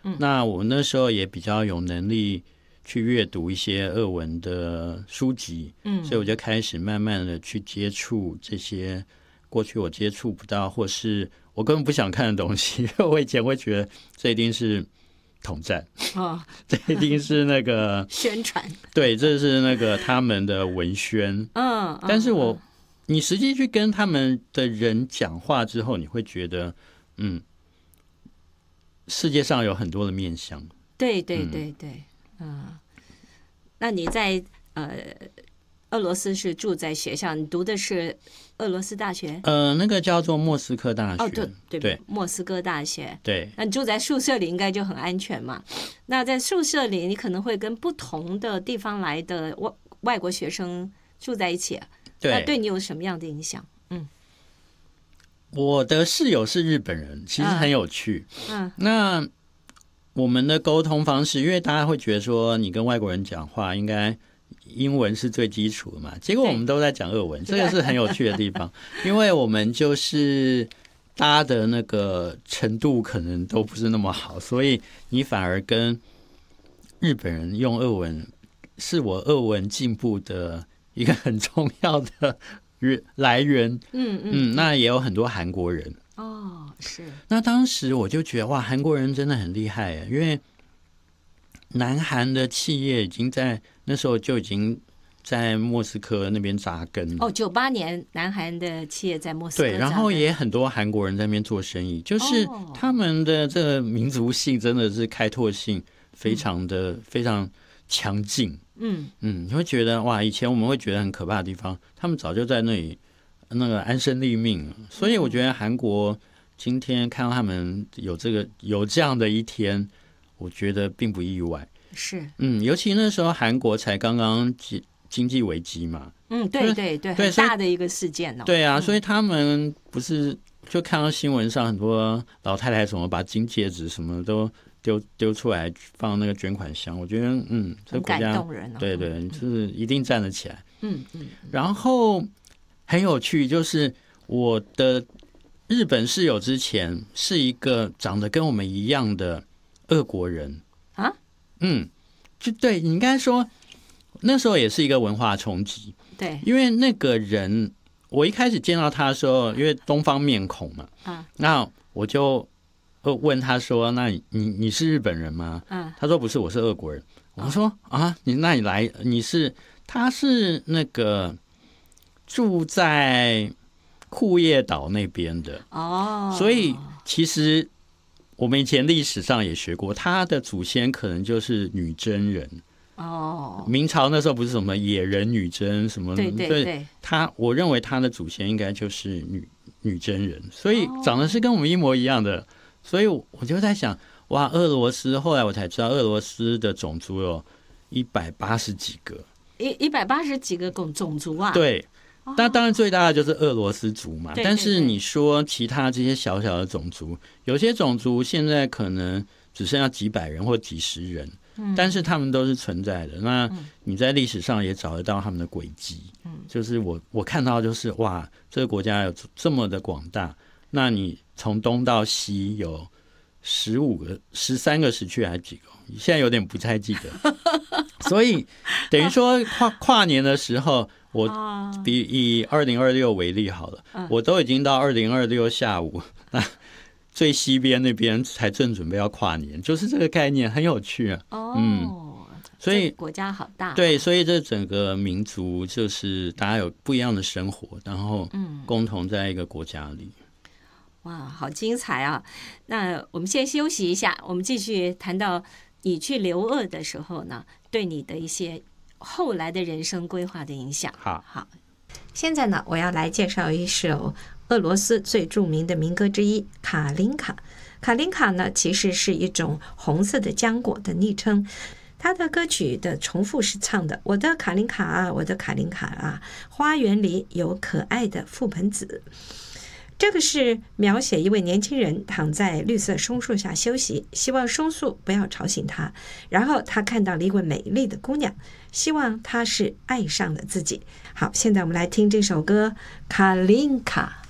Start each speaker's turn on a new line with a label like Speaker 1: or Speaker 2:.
Speaker 1: 那我那时候也比较有能力去阅读一些俄文的书籍，所以我就开始慢慢的去接触这些过去我接触不到或是我根本不想看的东西，因为我以前会觉得这一定是统战这一定是那个
Speaker 2: 宣传，对，
Speaker 1: 这是那个他们的文宣，但是你实际去跟他们的人讲话之后，你会觉得世界上有很多的面向，
Speaker 2: 对对对对，那你在俄罗斯是住在学校，你读的是俄罗斯大学？
Speaker 1: 那个叫做莫斯科大学。
Speaker 2: 对，莫斯科大学。
Speaker 1: 对，
Speaker 2: 那你住在宿舍里应该就很安全嘛？那在宿舍里，你可能会跟不同的地方来的外国学生住在一起，
Speaker 1: 对，
Speaker 2: 那对你有什么样的影响？
Speaker 1: 我的室友是日本人，其实很有趣。那我们的沟通方式，因为大家会觉得说，你跟外国人讲话应该英文是最基础的嘛，结果我们都在讲俄文，这个是很有趣的地方。因为我们就是大家的那个程度可能都不是那么好，所以你反而跟日本人用俄文，是我俄文进步的一个很重要的来源。那也有很多韩国人
Speaker 2: 是。
Speaker 1: 那当时我就觉得哇，韩国人真的很厉害耶，因为南韩的企业已经在那时候就已经在莫斯科那边扎根了。
Speaker 2: 98年南韩的企业在莫斯科扎根，
Speaker 1: 对，然后也很多韩国人在那边做生意，就是他们的这个民族性真的是开拓性非常强劲。你会觉得哇，以前我们会觉得很可怕的地方，他们早就在那里那个安身立命。所以我觉得韩国今天看到他们有这样的一天，我觉得并不意外。
Speaker 2: 是，
Speaker 1: 尤其那时候韩国才刚刚经济危机嘛，
Speaker 2: 对，很大的一个事件
Speaker 1: 对啊，所以他们不是就看到新闻上很多老太太什么把金戒指什么都丢出来放那个捐款箱，我觉得这国家
Speaker 2: 很感动人
Speaker 1: 对，就是一定站得起来。然后很有趣，就是我的日本室友之前是一个长得跟我们一样的俄国人
Speaker 2: 啊，
Speaker 1: 就对，你应该说那时候也是一个文化冲击。
Speaker 2: 对，
Speaker 1: 因为那个人我一开始见到他的时候，因为东方面孔嘛，那我就问他说：“那你是日本人吗？”他说：“不是，我是俄国人。”我说：“啊，那你来，他是那个住在库页岛那边的所以其实我们以前历史上也学过，他的祖先可能就是女真人。明朝那时候不是什么野人女真什么，
Speaker 2: 对，
Speaker 1: 我认为他的祖先应该就是女真人，所以长得是跟我们一模一样的。所以我就在想，哇，俄罗斯，后来我才知道，俄罗斯的种族有180几个
Speaker 2: ，180几个种族啊。
Speaker 1: 对，那当然最大的就是俄罗斯族嘛。但是你说其他这些小小的种族，有些种族现在可能只剩下几百人或几十人，但是他们都是存在的。那你在历史上也找得到他们的轨迹。就是我看到就是哇，这个国家有这么的广大。那你从东到西有13个时区还是几个？现在有点不太记得。所以等于说跨年的时候，我以2026为例好了，我都已经到2026下午，那最西边那边才正准备要跨年，就是这个概念很有趣啊。所以
Speaker 2: 国家好大。
Speaker 1: 对，所以这整个民族就是大家有不一样的生活，然后共同在一个国家里。
Speaker 2: 哇，好精彩啊！那我们先休息一下，我们继续谈到你去留俄的时候呢，对你的一些后来的人生规划的影响。
Speaker 1: 好，
Speaker 2: 现在呢，我要来介绍一首俄罗斯最著名的民歌之一《卡林卡》。卡林卡呢，其实是一种红色的浆果的昵称。他的歌曲的重复是唱的：“我的卡林卡啊，我的卡林卡啊，花园里有可爱的覆盆子。”这个是描写一位年轻人躺在绿色松树下休息，希望松树不要吵醒他。然后他看到了一位美丽的姑娘，希望她是爱上了自己。好，现在我们来听这首歌《卡林卡》。